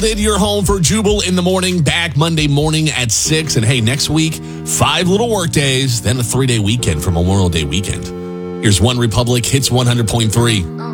You're home for Jubal in the morning, back Monday morning at 6. And hey, next week, 5 little work days, then a 3-day weekend for Memorial Day weekend. Here's One Republic Hits 100.3.